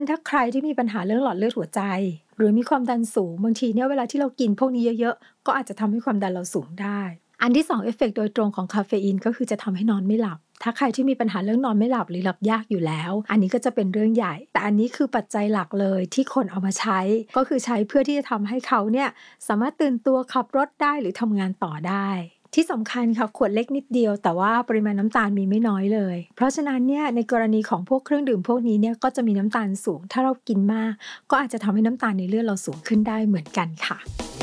ถ้าใครที่มีปัญหาเรื่องหลอดเลือดหัวใจหรือมีความดันสูงบางทีเนี่ยเวลาที่เรากินพวกนี้เยอะๆก็อาจจะทำให้ความดันเราสูงได้อันที่2เอฟเฟกต์โดยตรงของคาเฟอีนก็คือจะทำให้นอนไม่หลับถ้าใครที่มีปัญหาเรื่องนอนไม่หลับหรือหลับยากอยู่แล้วอันนี้ก็จะเป็นเรื่องใหญ่แต่อันนี้คือปัจจัยหลักเลยที่คนเอามาใช้ก็คือใช้เพื่อที่จะทำให้เขาเนี่ยสามารถตื่นตัวขับรถได้หรือทำงานต่อได้ที่สำคัญค่ะขวดเล็กนิดเดียวแต่ว่าปริมาณน้ำตาลมีไม่น้อยเลยเพราะฉะนั้นเนี่ยในกรณีของพวกเครื่องดื่มพวกนี้เนี่ยก็จะมีน้ำตาลสูงถ้าเรากินมากก็อาจจะทำให้น้ำตาลในเลือดเราสูงขึ้นได้เหมือนกันค่ะ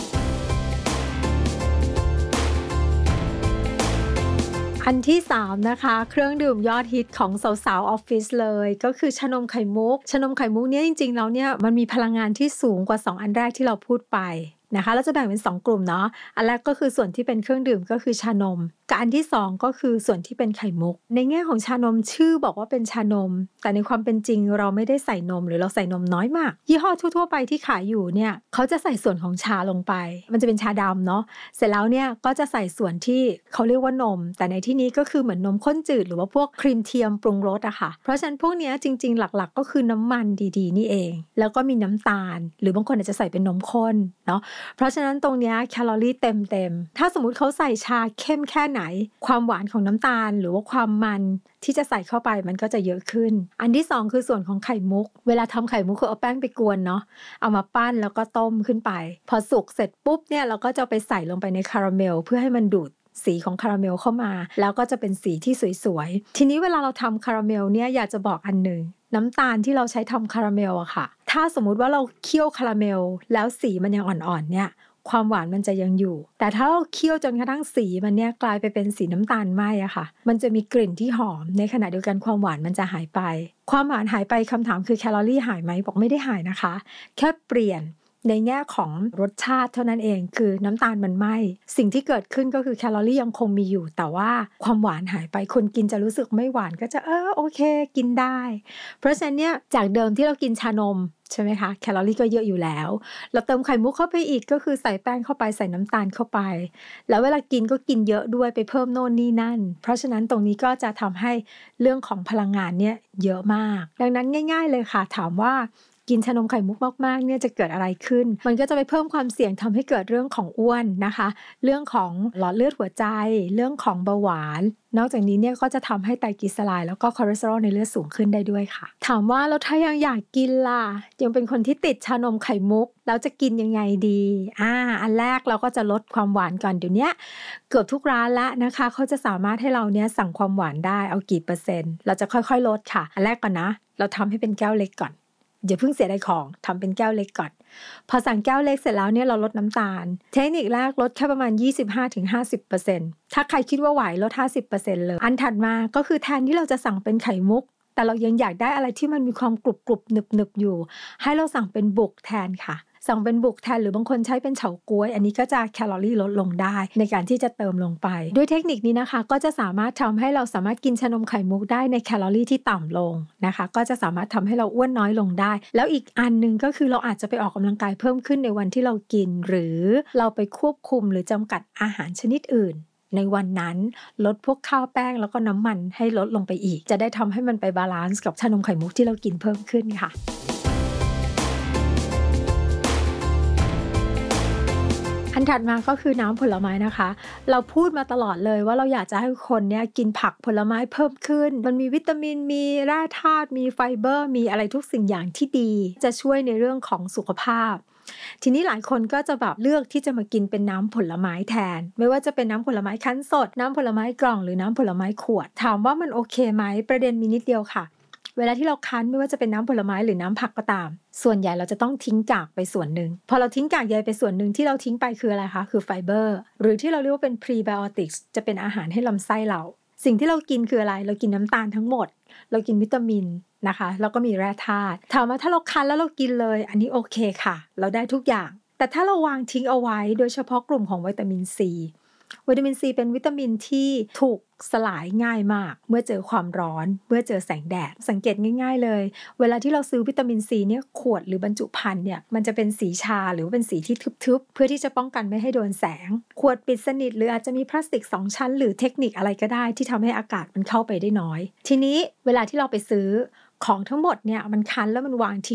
อันที่3นะคะเครื่องดื่มยอดฮิตของสาวๆออฟฟิศเลยก็คือชานมไข่มุกเนี่ยจริงๆแล้วเนี่ยมันมีพลังงานที่สูงกว่า2อันแรกที่เราพูดไปนะคะเราจะแบ่งเป็น2กลุ่มเนาะอันแรกก็คือส่วนที่เป็นเครื่องดื่มก็คือชานมกับอันที่2ก็คือส่วนที่เป็นไข่มุกในแง่ของชานมชื่อบอกว่าเป็นชานมแต่ในความเป็นจริงเราไม่ได้ใส่นมหรือเราใส่นมน้อยมากยี่ห้อทั่วๆไปที่ขายอยู่เนี่ยเขาจะใส่ส่วนของชาลงไปมันจะเป็นชาดำเนาะเสร็จแล้วเนี่ยก็จะใส่ส่วนที่เขาเรียกว่านมแต่ในที่นี้ก็คือเหมือนนมข้นจืดหรือว่าพวกครีมเทียมปรุงรสอะค่ะเพราะฉะนั้นพวกนี้จริงๆหลักๆก็คือน้ำมันดีๆนี่เองแล้วก็มีน้ำตาลหรือบางคนอาจจะใส่เป็นนมข้นเนาะเพราะฉะนั้นตรงนี้แคลอรี่เต็มถ้าสมมุติเขาใส่ชาเข้มแค่ไหนความหวานของน้ำตาลหรือว่าความมันที่จะใส่เข้าไปมันก็จะเยอะขึ้นอันที่2คือส่วนของไข่มุกเวลาทำไข่มุกคือเอาแป้งไปกวนเนาะเอามาปั้นแล้วก็ต้มขึ้นไปพอสุกเสร็จปุ๊บเนี่ยเราก็จะไปใส่ลงไปในคาราเมลเพื่อให้มันดูดสีของคาราเมลเข้ามาแล้วก็จะเป็นสีที่สวยๆทีนี้เวลาเราทำคาราเมลเนี่ยอยากจะบอกอันหนึ่งน้ำตาลที่เราใช้ทำคาราเมลอะค่ะถ้าสมมุติว่าเราเคี่ยวคาราเมลแล้วสีมันยังอ่อนๆเนี่ยความหวานมันจะยังอยู่แต่ถ้าเราเคี่ยวจนกระทั่งสีมันเนี่ยกลายไปเป็นสีน้ำตาลไหม้อะค่ะมันจะมีกลิ่นที่หอมในขณะเดียวกันความหวานมันจะหายไปความหวานหายไปคำถามคือแคลอรี่หายไหมบอกไม่ได้หายนะคะแค่เปลี่ยนในแง่ของรสชาติเท่านั้นเองคือน้ำตาลมันไหม้สิ่งที่เกิดขึ้นก็คือแคลอรี่ยังคงมีอยู่แต่ว่าความหวานหายไปคนกินจะรู้สึกไม่หวานก็จะโอเคกินได้เพราะฉะนั้นเนี่ยจากเดิมที่เรากินชานมใช่ไหมคะแคลอรี่ก็เยอะอยู่แล้วเราเติมไข่มุกเข้าไปอีกก็คือใส่แป้งเข้าไปใส่น้ำตาลเข้าไปแล้วเวลากินก็กินเยอะด้วยไปเพิ่มโน่นนี่นั่นเพราะฉะนั้นตรงนี้ก็จะทำให้เรื่องของพลังงานเนี่ยเยอะมากดังนั้นง่ายๆเลยค่ะถามว่ากินชานมไข่มุกมากๆเนี่ยจะเกิดอะไรขึ้นมันก็จะไปเพิ่มความเสี่ยงทำให้เกิดเรื่องของอ้วนนะคะเรื่องของหลอดเลือดหัวใจเรื่องของเบาหวานนอกจากนี้เนี่ยก็จะทำให้ไตรกลีเซอไรด์แล้วก็คอเลสเตอรอลในเลือดสูงขึ้นได้ด้วยค่ะถามว่าแล้วถ้ายังอยากกินล่ะยังเป็นคนที่ติดชานมไข่มุกแล้วจะกินยังไงดีอันแรกเราก็จะลดความหวานก่อนเดี๋ยวนี้เกือบทุกร้านละนะคะเขาจะสามารถให้เราเนี่ยสั่งความหวานได้เอากี่เปอร์เซ็นต์เราจะค่อยๆลดค่ะอันแรกก่อนนะเราทำให้เป็นแก้วเล็กก่อนอย่าเพิ่งเสียดายของทำเป็นแก้วเล็กก่อนพอสั่งแก้วเล็กเสร็จแล้วเนี่ยเราลดน้ำตาลเทคนิคแรกลดแค่ประมาณ 25-50% ถ้าใครคิดว่าไหวลด 50% เลยอันถัดมาก็คือแทนที่เราจะสั่งเป็นไข่มุกแต่เรายังอยากได้อะไรที่มันมีความกรุบๆหนึบๆอยู่ให้เราสั่งเป็นบุกแทนค่ะสั่งเป็นบุกแทนหรือบางคนใช้เป็นเฉาก๊วยอันนี้ก็จะแคลอรี่ลดลงได้ในการที่จะเติมลงไปด้วยเทคนิคนี้นะคะก็จะสามารถทำให้เราสามารถกินชานมไข่มุกได้ในแคลอรี่ที่ต่ำลงนะคะก็จะสามารถทำให้เราอ้วนน้อยลงได้แล้วอีกอันนึงก็คือเราอาจจะไปออกกำลังกายเพิ่มขึ้นในวันที่เรากินหรือเราไปควบคุมหรือจำกัดอาหารชนิดอื่นในวันนั้นลดพวกข้าวแป้งแล้วก็น้ำมันให้ลดลงไปอีกจะได้ทำให้มันไปบาลานซ์กับชานมไข่มุกที่เรากินเพิ่มขึ้นค่ะอันถัดมาก็คือน้ำผลไม้นะคะเราพูดมาตลอดเลยว่าเราอยากจะให้คนเนี่ยกินผักผลไม้เพิ่มขึ้นมันมีวิตามินมีแร่ธาตุมีไฟเบอร์มีอะไรทุกสิ่งอย่างที่ดีจะช่วยในเรื่องของสุขภาพทีนี้หลายคนก็จะแบบเลือกที่จะมากินเป็นน้ำผลไม้แทนไม่ว่าจะเป็นน้ำผลไม้คั้นสดน้ำผลไม้กล่องหรือน้ำผลไม้ขวดถามว่ามันโอเคไหมประเด็นมีนิดเดียวค่ะเวลาที่เราคั้นไม่ว่าจะเป็นน้ำผลไม้หรือน้ำผักก็ตามส่วนใหญ่เราจะต้องทิ้งกากไปส่วนหนึ่งพอเราทิ้งกากใยไปส่วนหนึ่งที่เราทิ้งไปคืออะไรคะคือไฟเบอร์หรือที่เราเรียกว่าเป็นพรีไบโอติกส์จะเป็นอาหารให้ลำไส้เราสิ่งที่เรากินคืออะไรเรากินน้ำตาลทั้งหมดเรากินวิตามินนะคะแล้วก็มีแร่ธาตุถามว่าถ้าเราคั้นแล้วเรากินเลยอันนี้โอเคค่ะเราได้ทุกอย่างแต่ถ้าเราวางทิ้งเอาไว้โดยเฉพาะกลุ่มของวิตามินซีวิตามินซีเป็นวิตามินที่ถูกสลายง่ายมากเมื่อเจอความร้อนเมื่อเจอแสงแดดสังเกตง่ายๆเลยเวลาที่เราซื้อวิตามินซีเนี่ยขวดหรือบรรจุภัณฑ์เนี่ยมันจะเป็นสีชาหรือเป็นสีที่ทึบๆเพื่อที่จะป้องกันไม่ให้โดนแสงขวดปิดสนิทหรืออาจจะมีพลาสติก2ชั้นหรือเทคนิคอะไรก็ได้ที่ทำให้อากาศมันเข้าไปได้น้อยทีนี้เวลาที่เราไปซื้อของทั้งหมดเนี่ยมันคั้นแล้วมันวางทิ้ง